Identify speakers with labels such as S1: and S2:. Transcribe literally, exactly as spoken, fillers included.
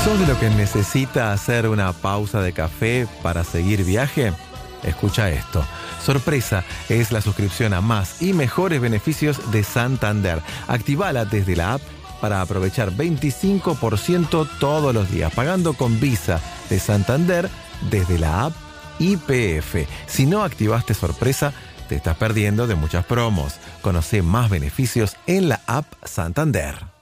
S1: ¿Sos de lo que necesita hacer una pausa de café para seguir viaje? Escucha esto. Sorpresa es la suscripción a más y mejores beneficios de Santander. Activala desde la app para aprovechar veinticinco por ciento todos los días, pagando con Visa de Santander desde la app Y P F. Si no activaste Sorpresa, te estás perdiendo de muchas promos. Conoce más beneficios en la app Santander.